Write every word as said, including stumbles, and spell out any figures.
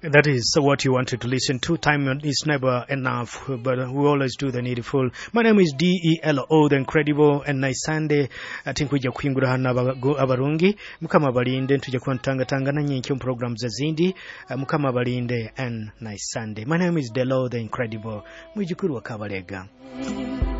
That is what you wanted to listen to. Time is never enough, but we always do the needful. My name is D E L O, the incredible, and nice Sunday. I think we just kwingura hana abarungi. Mukama balinde tujja kwantanga tanga na nyinki programs zindi. Mukama balinde and nice Sunday. My name is Delo, the incredible. Mwijukuru wa Kabalega.